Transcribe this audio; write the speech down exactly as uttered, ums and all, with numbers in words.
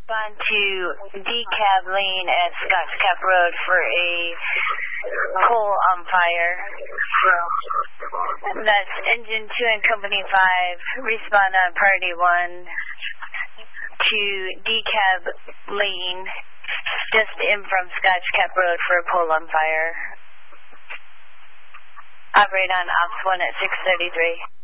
Respond to decab lane at Scotts Cap Road for a pole on fire. That's engine two and company five. Respond on priority one to decab lane just in from Scotts Cap Road for a pole on fire. Operate on ops one at six thirty-three.